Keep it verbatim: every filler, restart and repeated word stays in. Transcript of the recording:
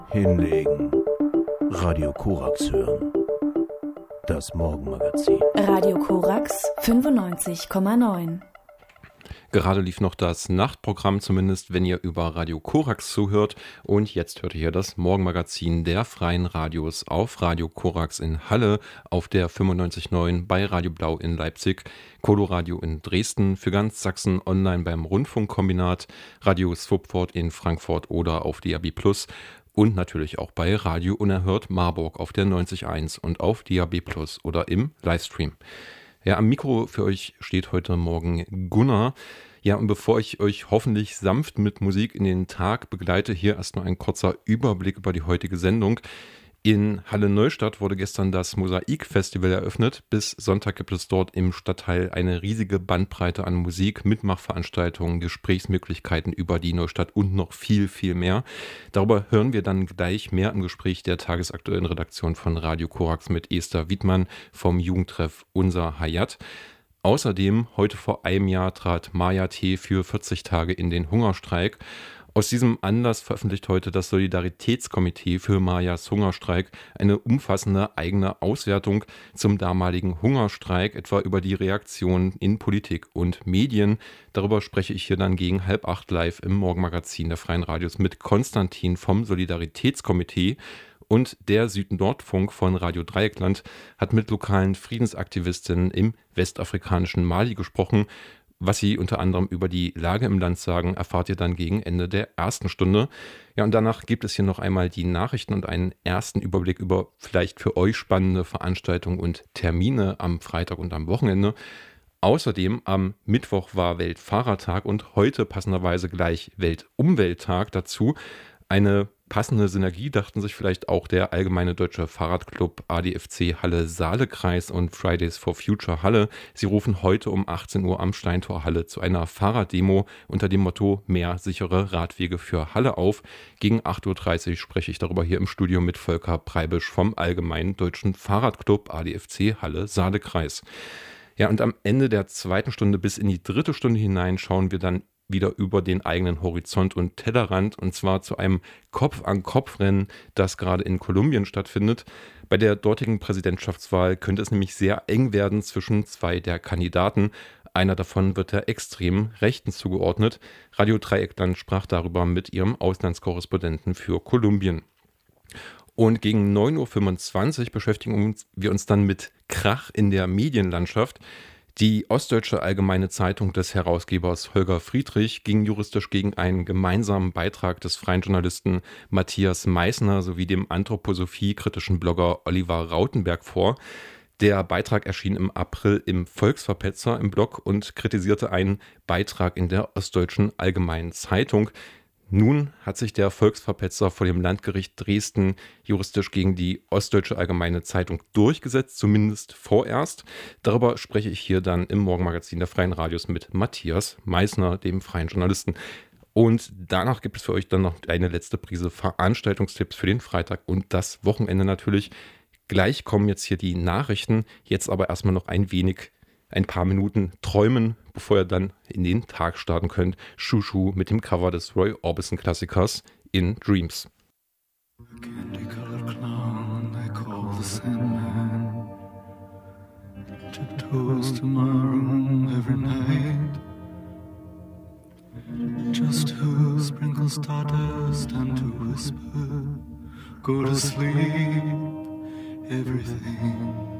Hinlegen. Radio Korax hören. Das Morgenmagazin. Radio Korax fünfundneunzig Komma neun. Gerade lief noch das Nachtprogramm, zumindest wenn ihr über Radio Korax zuhört. Und jetzt hört ihr hier das Morgenmagazin der Freien Radios auf Radio Korax in Halle, auf der fünfundneunzig Komma neun bei Radio Blau in Leipzig, Coloradio in Dresden, für ganz Sachsen online beim Rundfunkkombinat, Radio Swupford in Frankfurt oder auf D A B plus und natürlich auch bei Radio Unerhört Marburg auf der neunzig Komma eins und auf D A B plus oder im Livestream. Ja, am Mikro für euch steht heute Morgen Gunnar. Ja, und bevor ich euch hoffentlich sanft mit Musik in den Tag begleite, hier erstmal ein kurzer Überblick über die heutige Sendung. In Halle-Neustadt wurde gestern das Mosaik-Festival eröffnet. Bis Sonntag gibt es dort im Stadtteil eine riesige Bandbreite an Musik, Mitmachveranstaltungen, Gesprächsmöglichkeiten über die Neustadt und noch viel, viel mehr. Darüber hören wir dann gleich mehr im Gespräch der tagesaktuellen Redaktion von Radio Korax mit Esther Wiedmann vom Jugendtreff Unser Hayat. Außerdem, heute vor einem Jahr trat Maja T. für vierzig Tage in den Hungerstreik. Aus diesem Anlass veröffentlicht heute das Solidaritätskomitee für Majas Hungerstreik eine umfassende eigene Auswertung zum damaligen Hungerstreik, etwa über die Reaktionen in Politik und Medien. Darüber spreche ich hier dann gegen halb acht live im Morgenmagazin der Freien Radios mit Konstantin vom Solidaritätskomitee. Und der Süd-Nord-Funk von Radio Dreieckland hat mit lokalen Friedensaktivistinnen im westafrikanischen Mali gesprochen. Was sie unter anderem über die Lage im Land sagen, erfahrt ihr dann gegen Ende der ersten Stunde. Ja, und danach gibt es hier noch einmal die Nachrichten und einen ersten Überblick über vielleicht für euch spannende Veranstaltungen und Termine am Freitag und am Wochenende. Außerdem am Mittwoch war Weltfahrertag und heute passenderweise gleich Weltumwelttag dazu. Eine passende Synergie dachten sich vielleicht auch der Allgemeine Deutsche Fahrradclub A D F C Halle-Saale-Kreis und Fridays for Future Halle. Sie rufen heute um achtzehn Uhr am Steintor Halle zu einer Fahrraddemo unter dem Motto Mehr sichere Radwege für Halle auf. Gegen acht Uhr dreißig spreche ich darüber hier im Studio mit Volker Preibisch vom Allgemeinen Deutschen Fahrradclub A D F C Halle-Saale-Kreis. Ja, und am Ende der zweiten Stunde bis in die dritte Stunde hinein schauen wir dann wieder über den eigenen Horizont und Tellerrand, und zwar zu einem Kopf-an-Kopf-Rennen, das gerade in Kolumbien stattfindet. Bei der dortigen Präsidentschaftswahl könnte es nämlich sehr eng werden zwischen zwei der Kandidaten. Einer davon wird der extremen Rechten zugeordnet. Radio Dreieckland sprach darüber mit ihrem Auslandskorrespondenten für Kolumbien. Und gegen neun Uhr fünfundzwanzig beschäftigen wir uns dann mit Krach in der Medienlandschaft. Die Ostdeutsche Allgemeine Zeitung des Herausgebers Holger Friedrich ging juristisch gegen einen gemeinsamen Beitrag des freien Journalisten Matthias Meissner sowie dem anthroposophie-kritischen Blogger Oliver Rautenberg vor. Der Beitrag erschien im April im Volksverpetzer im Blog und kritisierte einen Beitrag in der Ostdeutschen Allgemeinen Zeitung. Nun hat sich der Volksverpetzer vor dem Landgericht Dresden juristisch gegen die Ostdeutsche Allgemeine Zeitung durchgesetzt, zumindest vorerst. Darüber spreche ich hier dann im Morgenmagazin der Freien Radios mit Matthias Meissner, dem freien Journalisten. Und danach gibt es für euch dann noch eine letzte Prise Veranstaltungstipps für den Freitag und das Wochenende natürlich. Gleich kommen jetzt hier die Nachrichten, jetzt aber erstmal noch ein wenig ein paar Minuten träumen, bevor ihr dann in den Tag starten könnt. Shushu mit dem Cover des Roy Orbison Klassikers In Dreams. Candy-colored clown they call the Sandman tiptoes to my room every night just to sprinkle stardust and to whisper, go to sleep, everything